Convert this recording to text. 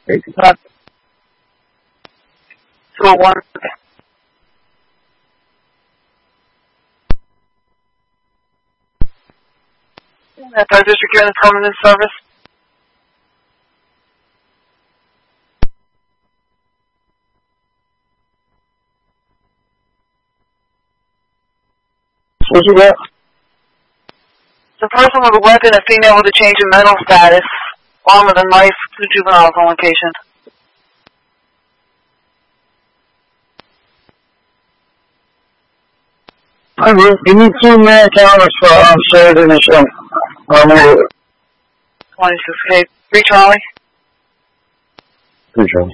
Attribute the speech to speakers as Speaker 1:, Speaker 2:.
Speaker 1: 201. Third District Unit Permanent Service.
Speaker 2: What you got?
Speaker 1: The person with a weapon, a female with a change in mental status, armed with a knife, 2 juveniles on location.
Speaker 2: Give me 2 man counters for Sheridan and Shem.
Speaker 1: 26K. 3 Charlie.
Speaker 2: 3 Charlie.